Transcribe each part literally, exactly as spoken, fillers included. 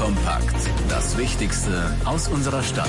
Kompakt. Das Wichtigste aus unserer Stadt.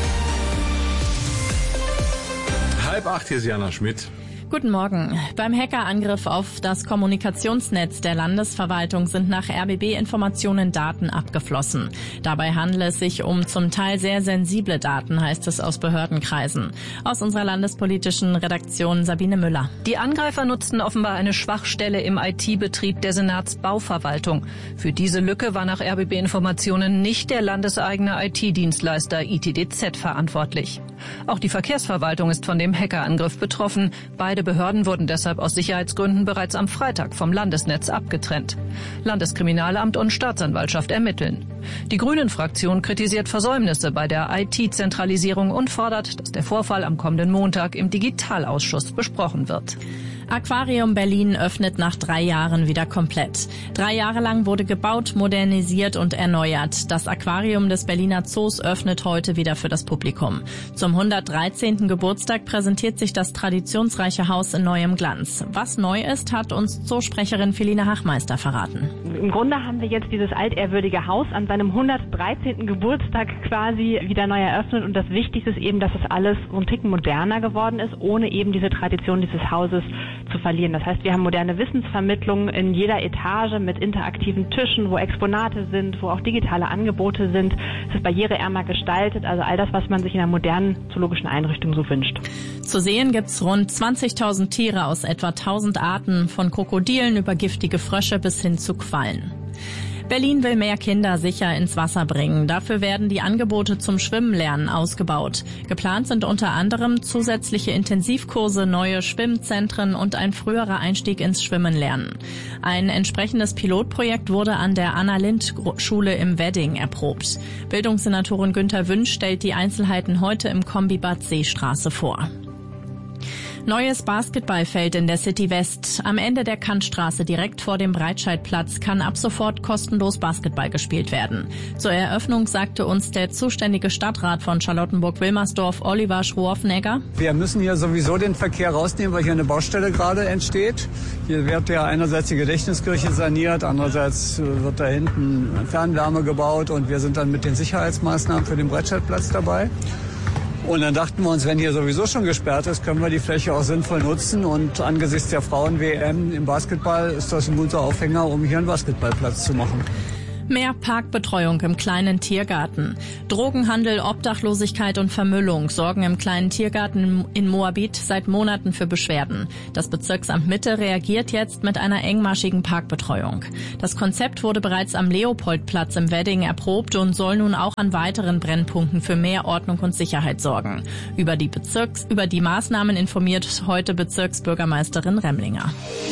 Halb acht, hier ist Jana Schmidt. Guten Morgen. Beim Hackerangriff auf das Kommunikationsnetz der Landesverwaltung sind nach R B B-Informationen Daten abgeflossen. Dabei handele es sich um zum Teil sehr sensible Daten, heißt es aus Behördenkreisen. Aus unserer landespolitischen Redaktion Sabine Müller. Die Angreifer nutzten offenbar eine Schwachstelle im I T-Betrieb der Senatsbauverwaltung. Für diese Lücke war nach R B B-Informationen nicht der landeseigene I T-Dienstleister I T D Z verantwortlich. Auch die Verkehrsverwaltung ist von dem Hackerangriff betroffen. Beide Behörden wurden deshalb aus Sicherheitsgründen bereits am Freitag vom Landesnetz abgetrennt. Landeskriminalamt und Staatsanwaltschaft ermitteln. Die Grünen-Fraktion kritisiert Versäumnisse bei der I T-Zentralisierung und fordert, dass der Vorfall am kommenden Montag im Digitalausschuss besprochen wird. Aquarium Berlin öffnet nach drei Jahren wieder komplett. Drei Jahre lang wurde gebaut, modernisiert und erneuert. Das Aquarium des Berliner Zoos öffnet heute wieder für das Publikum. Zum hundertdreizehnten Geburtstag präsentiert sich das traditionsreiche Haus in neuem Glanz. Was neu ist, hat uns Zoosprecherin Feline Hachmeister verraten. Im Grunde haben wir jetzt dieses altehrwürdige Haus an seinem hundertdreizehnten Geburtstag quasi wieder neu eröffnet. Und das Wichtigste ist eben, dass es alles so ein Ticken moderner geworden ist, ohne eben diese Tradition dieses Hauses zu verlieren. Das heißt, wir haben moderne Wissensvermittlung in jeder Etage mit interaktiven Tischen, wo Exponate sind, wo auch digitale Angebote sind. Es ist barriereärmer gestaltet, also all das, was man sich in einer modernen zoologischen Einrichtung so wünscht. Zu sehen gibt's rund zwanzigtausend Tiere aus etwa tausend Arten, von Krokodilen über giftige Frösche bis hin zu Quallen. Berlin will mehr Kinder sicher ins Wasser bringen. Dafür werden die Angebote zum Schwimmenlernen ausgebaut. Geplant sind unter anderem zusätzliche Intensivkurse, neue Schwimmzentren und ein früherer Einstieg ins Schwimmenlernen. Ein entsprechendes Pilotprojekt wurde an der Anna-Lindt-Schule im Wedding erprobt. Bildungssenatorin Günther Wünsch stellt die Einzelheiten heute im Kombibad Seestraße vor. Neues Basketballfeld in der City West. Am Ende der Kantstraße direkt vor dem Breitscheidplatz kann ab sofort kostenlos Basketball gespielt werden. Zur Eröffnung sagte uns der zuständige Stadtrat von Charlottenburg-Wilmersdorf, Oliver Schroffnegger: Wir müssen hier sowieso den Verkehr rausnehmen, weil hier eine Baustelle gerade entsteht. Hier wird ja einerseits die Gedächtniskirche saniert, andererseits wird da hinten Fernwärme gebaut und wir sind dann mit den Sicherheitsmaßnahmen für den Breitscheidplatz dabei. Und dann dachten wir uns, wenn hier sowieso schon gesperrt ist, können wir die Fläche auch sinnvoll nutzen. Und angesichts der Frauen-W M im Basketball ist das ein guter Aufhänger, um hier einen Basketballplatz zu machen. Mehr Parkbetreuung im kleinen Tiergarten. Drogenhandel, Obdachlosigkeit und Vermüllung sorgen im kleinen Tiergarten in Moabit seit Monaten für Beschwerden. Das Bezirksamt Mitte reagiert jetzt mit einer engmaschigen Parkbetreuung. Das Konzept wurde bereits am Leopoldplatz im Wedding erprobt und soll nun auch an weiteren Brennpunkten für mehr Ordnung und Sicherheit sorgen. Über die Bezirks-, über die Maßnahmen informiert heute Bezirksbürgermeisterin Remlinger.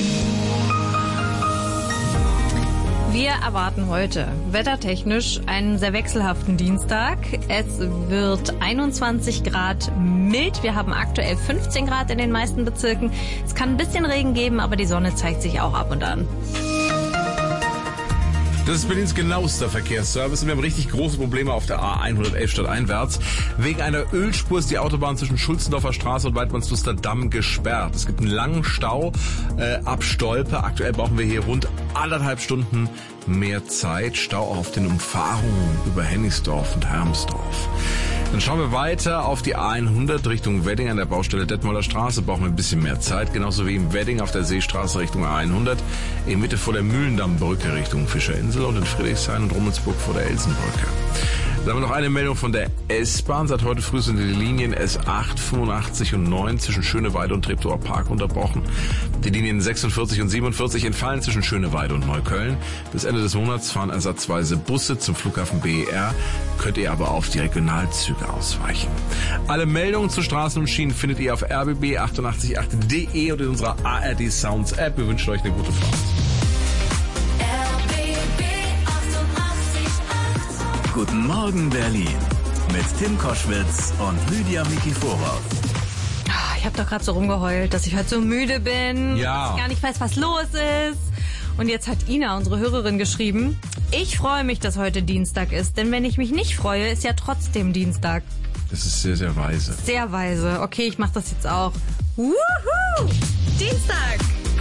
Wir erwarten heute wettertechnisch einen sehr wechselhaften Dienstag. Es wird einundzwanzig Grad mild. Wir haben aktuell fünfzehn Grad in den meisten Bezirken. Es kann ein bisschen Regen geben, aber die Sonne zeigt sich auch ab und an. Das ist Berlins genauester Verkehrsservice und wir haben richtig große Probleme auf der A hundertelf stadteinwärts. Wegen einer Ölspur ist die Autobahn zwischen Schulzendorfer Straße und Weidmannsluster Damm gesperrt. Es gibt einen langen Stau äh, ab Stolpe. Aktuell brauchen wir hier rund anderthalb Stunden mehr Zeit. Stau auf den Umfahrungen über Hennigsdorf und Hermsdorf. Dann schauen wir weiter auf die A hundert Richtung Wedding an der Baustelle Detmolder Straße. Brauchen wir ein bisschen mehr Zeit. Genauso wie im Wedding auf der Seestraße Richtung A hundert. In Mitte vor der Mühlendammbrücke Richtung Fischerinsel und in Friedrichshain und Rummelsburg vor der Elsenbrücke. Dann haben wir noch eine Meldung von der S-Bahn. Seit heute früh sind die Linien S acht, fünfundachtzig und neun zwischen Schöneweide und Treptower Park unterbrochen. Die Linien sechsundvierzig und siebenundvierzig entfallen zwischen Schöneweide und Neukölln. Bis Ende des Monats fahren ersatzweise Busse zum Flughafen B E R. Könnt ihr aber auf die Regionalzüge ausweichen. Alle Meldungen zu Straßen und Schienen findet ihr auf r b b achtundachtzig punkt acht punkt de und in unserer A R D Sounds App. Wir wünschen euch eine gute Fahrt. Guten Morgen Berlin mit Tim Koschwitz und Lydia Mikiforov. Ich habe doch gerade so rumgeheult, dass ich heute so müde bin, Ja. dass ich gar nicht weiß, was los ist. Und jetzt hat Ina, unsere Hörerin, geschrieben: Ich freue mich, dass heute Dienstag ist, denn wenn ich mich nicht freue, ist ja trotzdem Dienstag. Das ist sehr, sehr weise. Sehr weise. Okay, ich mache das jetzt auch. Wuhu! Dienstag!